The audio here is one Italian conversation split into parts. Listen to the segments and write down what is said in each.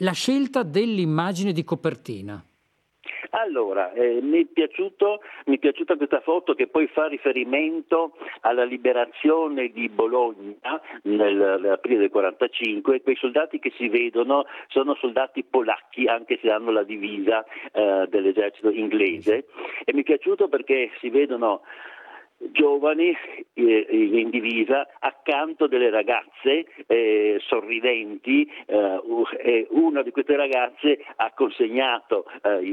la scelta dell'immagine di copertina. Allora, mi è piaciuta questa foto che poi fa riferimento alla liberazione di Bologna nell'aprile del 45. Quei soldati che si vedono sono soldati polacchi, anche se hanno la divisa dell'esercito inglese, e mi è piaciuto perché si vedono giovani in divisa accanto delle ragazze sorridenti, e una di queste ragazze ha consegnato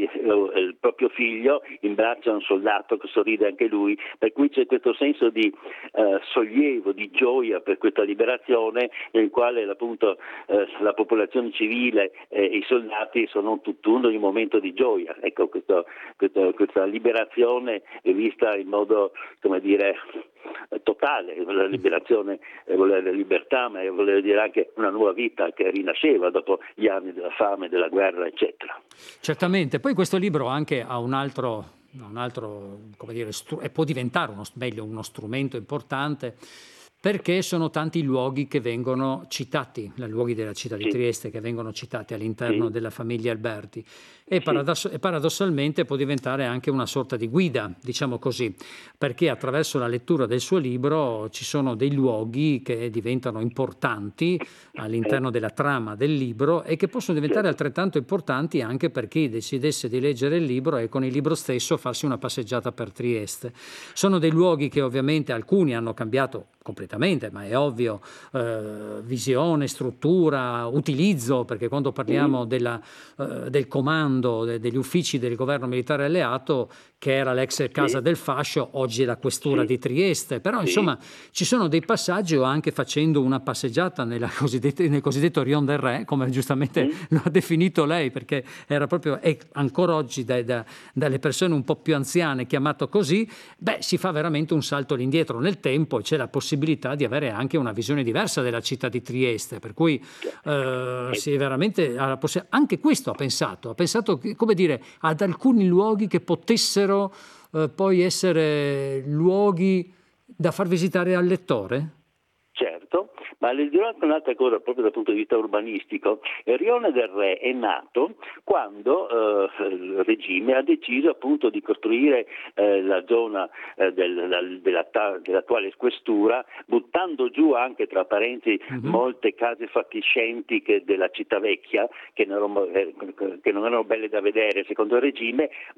il proprio figlio in braccio a un soldato che sorride anche lui, per cui c'è questo senso di sollievo, di gioia per questa liberazione, nel quale appunto la popolazione civile e i soldati sono un tutt'uno in un momento di gioia. Ecco, questa liberazione è vista in modo, come dire, totale. La liberazione vuol dire libertà, ma vuol dire anche una nuova vita che rinasceva dopo gli anni della fame, della guerra, eccetera. Certamente. Poi questo libro anche ha un altro, come dire, può diventare uno strumento importante, perché sono tanti i luoghi che vengono citati, i luoghi della città di Trieste che vengono citati all'interno della famiglia Alberti, e paradossalmente può diventare anche una sorta di guida, diciamo così, perché attraverso la lettura del suo libro ci sono dei luoghi che diventano importanti all'interno della trama del libro e che possono diventare altrettanto importanti anche per chi decidesse di leggere il libro e con il libro stesso farsi una passeggiata per Trieste. Sono dei luoghi che ovviamente alcuni hanno cambiato completamente, ma è ovvio, visione, struttura, utilizzo, perché quando parliamo del comando, degli uffici del governo militare alleato, che era l'ex casa del fascio, oggi è la questura di Trieste, però insomma ci sono dei passaggi, o anche facendo una passeggiata nel cosiddetto Rion del Re, come giustamente lo ha definito lei, perché era proprio, è ancora oggi dalle persone un po' più anziane chiamato così, si fa veramente un salto all'indietro nel tempo e c'è la possibilità di avere anche una visione diversa della città di Trieste, per cui si è veramente anche questo ha pensato, come dire, ad alcuni luoghi che potessero poi essere luoghi da far visitare al lettore? Certo, ma le dirò anche un'altra cosa proprio dal punto di vista urbanistico. Il Rione del Re è nato quando il regime ha deciso appunto di costruire la zona dell'attuale questura, buttando giù anche, tra parentesi, molte case fatiscenti della città vecchia che non erano belle da vedere secondo il regime,